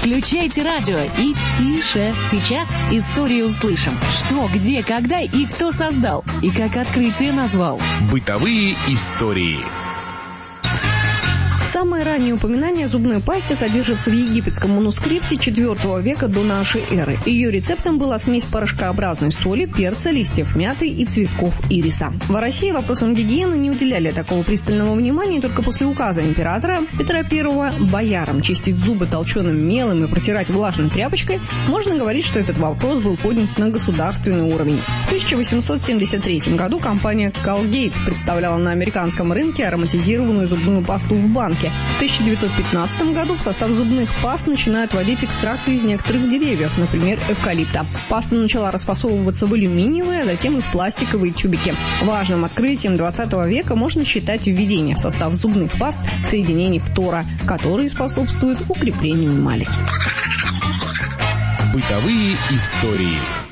Включайте радио и тише. Сейчас историю услышим. Что, где, когда и кто создал. И как открытие назвал. Бытовые истории. Самое раннее упоминание о зубной пасте содержится в египетском манускрипте IV века до нашей эры. Ее рецептом была смесь порошкообразной соли, перца, листьев мяты и цветков ириса. В России вопросам гигиены не уделяли такого пристального внимания, и только после указа императора Петра I боярам чистить зубы толченым мелом и протирать влажной тряпочкой, можно говорить, что этот вопрос был поднят на государственный уровень. В 1873 году компания Colgate представляла на американском рынке ароматизированную зубную пасту в банке. В 1915 году в состав зубных паст начинают вводить экстракты из некоторых деревьев, например, эвкалипта. Паста начала расфасовываться в алюминиевые, а затем и в пластиковые тюбики. Важным открытием 20 века можно считать введение в состав зубных паст соединений фтора, которые способствуют укреплению эмали. Бытовые истории.